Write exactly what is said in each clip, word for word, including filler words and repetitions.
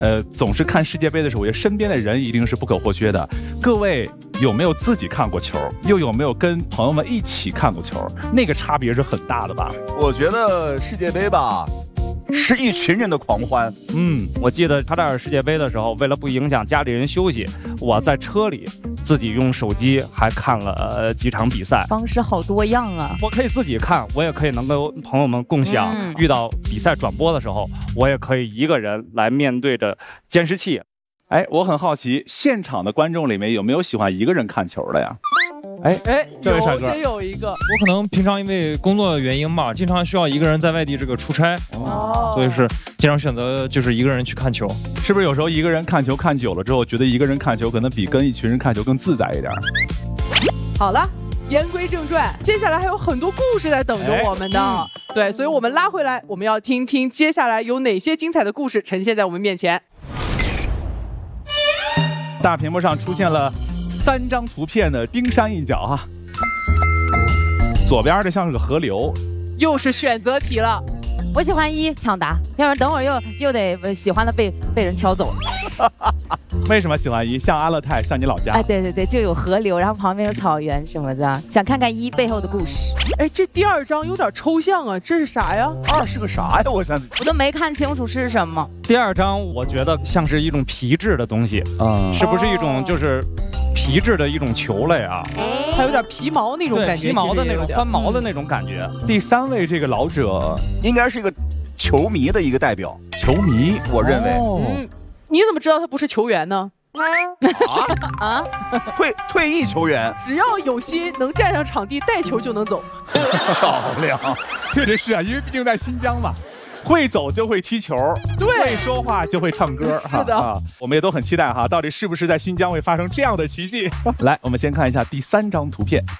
呃，总是看世界杯的时候，我觉得身边的人一定是不可或缺的。各位有没有自己看过球？又有没有跟朋友们一起看过球？那个差别是很大的吧？ 我觉得世界杯吧，是一群人的狂欢。 嗯，我记得卡塔尔世界杯的时候，为了不影响家里人休息，我在车里自己用手机还看了、呃、几场比赛， 方式好多样啊！ 我可以自己看，我也可以能跟朋友们共享。嗯、遇到比赛转播的时候，我也可以一个人来面对着监视器。 哎，我很好奇，现场的观众里面有没有喜欢一个人看球的呀？ 哎哎， 这位帅哥， 真有一个。 我可能平常因为工作的原因吧，经常需要一个人在外地这个出差，哦，所以是经常选择就是一个人去看球。 是不是有时候一个人看球看久了之后，觉得一个人看球可能比跟一群人看球更自在一点？ 好了，言归正传，接下来还有很多故事在等着我们的。哎嗯、对，所以我们拉回来，我们要听听接下来有哪些精彩的故事呈现在我们面前。 大屏幕上出现了三张图片的冰山一角哈、啊，左边的像是个河流， 又是选择题了。 我喜欢一抢答，要不然等会儿又又得喜欢的被被人挑走了。 为什么喜欢一？像阿勒泰，像你老家。 哎，对对对，就有河流，然后旁边有草原什么的，想看看一背后的故事。 哎，这第二张有点抽象啊，这是啥呀？ 二是个啥呀？我想我都没看清楚是什么。 第二张我觉得像是一种皮质的东西，嗯，是不是一种就是皮质的一种球类啊？ 还有点皮毛那种感觉， 皮毛的那种翻毛的那种感觉。 第三位这个老者应该是一个球迷的一个代表， 球迷， 我认为。 哦、嗯，你怎么知道他不是球员呢？ 啊啊！退退役球员， 只要有心，能站上场地带球就能走。 漂亮， 确实是啊，因为毕竟在新疆嘛。会走就会踢球， 对， 会说话就会唱歌， 是的、啊， 我们也都很期待哈，到底是不是在新疆会发生这样的奇迹？来，我们先看一下第三张图片。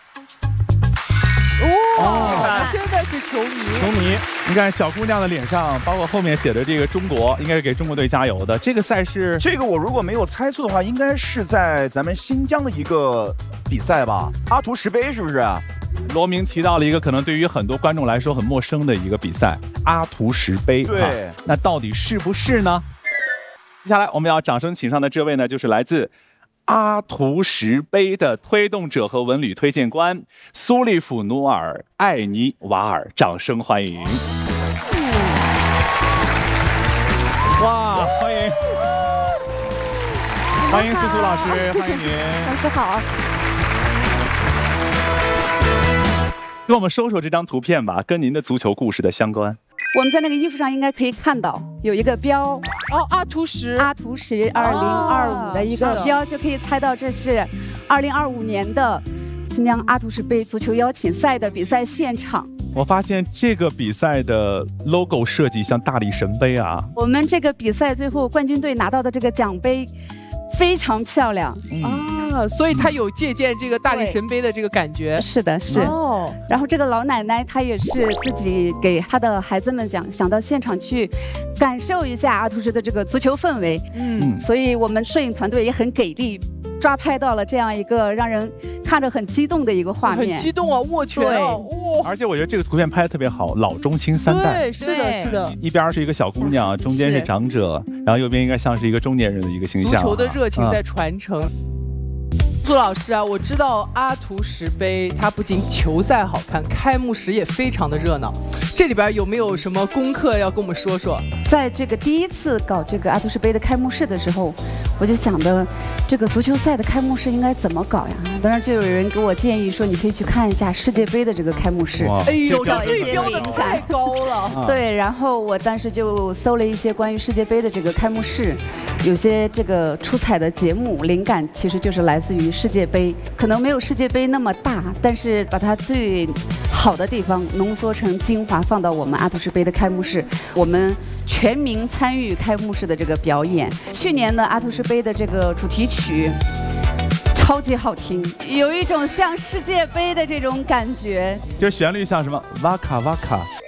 哦，他真的是球迷， 球迷，你看小姑娘的脸上，包括后面写的这个中国，应该是给中国队加油的。这个赛事， 这个我如果没有猜错的话，应该是在咱们新疆的一个比赛吧？阿图什杯是不是？ 罗明提到了一个可能对于很多观众来说很陌生的一个比赛——阿图什杯。 对、啊， 那到底是不是呢？接下来我们要掌声请上的这位呢，就是来自阿图什杯的推动者和文旅推荐官苏利甫努尔·艾尼瓦尔，掌声欢迎！哇，欢迎，欢迎苏苏老师，欢迎您， 老师好。 跟我们说说这张图片吧，跟您的足球故事的相关。 我们在那个衣服上应该可以看到有一个标哦，阿图什， 阿图什二零二五的一个标，就可以猜到这是二零二五年的新疆阿图什杯足球邀请赛的比赛现场。 我发现这个比赛的 logo 设计像大力神杯啊。 我们这个比赛最后冠军队拿到的这个奖杯非常漂亮、 嗯、啊，所以他有借鉴这个大力神杯的这个感觉。 是的，是。哦。然后这个老奶奶她也是自己给她的孩子们讲，想到现场去感受一下阿图什的这个足球氛围。嗯。所以我们摄影团队也很给力，抓拍到了这样一个让人看着很激动的一个画面。 很激动啊，握拳啊，哇！ 而且我觉得这个图片拍得特别好，老中青三代。 对，是的，是的。 一边是一个小姑娘，中间是长者，然后右边应该像是一个中年人的一个形象、啊。 足球的热情在传承。嗯、苏老师啊，我知道阿图什杯它不仅球赛好看，开幕式也非常的热闹。这里边有没有什么功课要跟我们说说？ 在这个第一次搞这个阿图什杯的开幕式的时候，我就想的这个足球赛的开幕式应该怎么搞呀？当然就有人给我建议说，你可以去看一下世界杯的这个开幕式。 哎呦，这对标的太高了。 对，然后我当时就搜了一些关于世界杯的这个开幕式，有些这个出彩的节目灵感其实就是来自于世界杯，可能没有世界杯那么大，但是把它最好的地方浓缩成精华放到我们阿图什杯的开幕式，我们全民参与开幕式的这个表演。去年的阿图什杯的这个主题曲超级好听，有一种像世界杯的这种感觉， 就旋律像什么哇卡哇卡